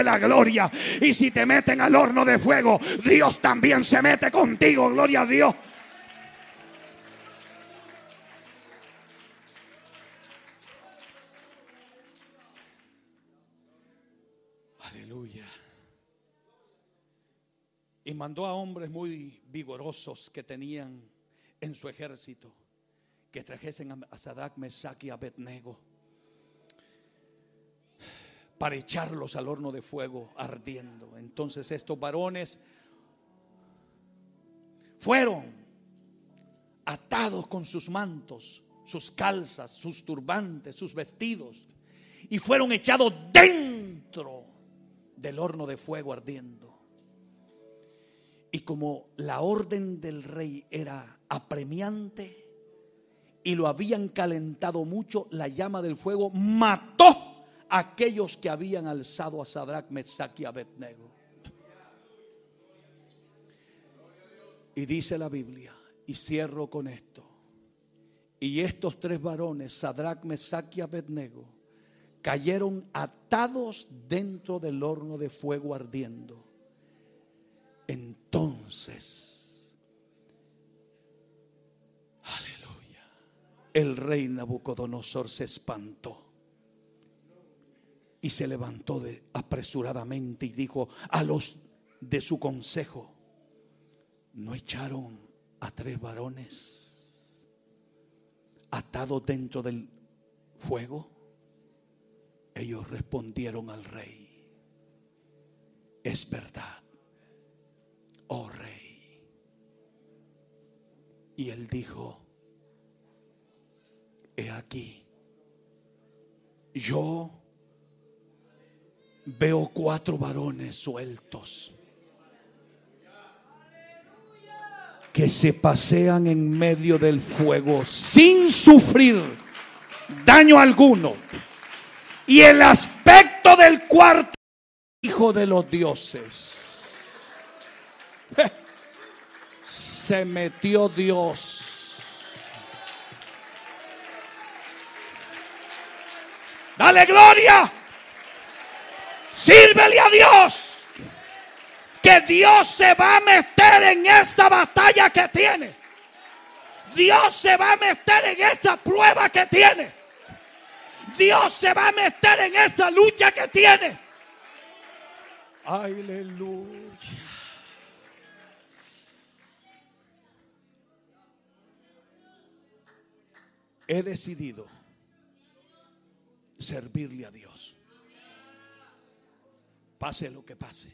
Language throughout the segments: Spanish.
la gloria. Y si te meten al horno de fuego, Dios también se mete contigo. Gloria a Dios. Aleluya. Y mandó a hombres muy vigorosos que tenían en su ejército, que trajesen a Sadrach, Mesach y Abednego para echarlos al horno de fuego ardiendo. Entonces estos varones fueron atados con sus mantos, sus calzas, sus turbantes, sus vestidos, y fueron echados dentro del horno de fuego ardiendo. Y como la orden del rey era apremiante y lo habían calentado mucho, la llama del fuego mató a aquellos que habían alzado a Sadrach, Mesach y Abednego. Y dice la Biblia, y cierro con esto: y estos tres varones, Sadrach, Mesach y Abednego, cayeron atados dentro del horno de fuego ardiendo. Entonces, aleluya, el rey Nabucodonosor se espantó y se levantó apresuradamente y dijo a los de su consejo: ¿no echaron a tres varones atados dentro del fuego? Ellos respondieron al rey: es verdad, oh rey. Y él dijo: he aquí, yo veo 4 varones sueltos que se pasean en medio del fuego sin sufrir daño alguno, y el aspecto del cuarto hijo de los dioses. Se metió Dios. Dale gloria. Sírvele a Dios, que Dios se va a meter en esa batalla que tiene. Dios se va a meter en esa prueba que tiene. Dios se va a meter en esa lucha que tiene. Aleluya. He decidido servirle a Dios. Pase lo que pase,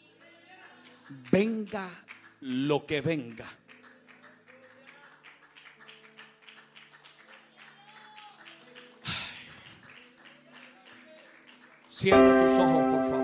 venga lo que venga. Cierra tus ojos, por favor.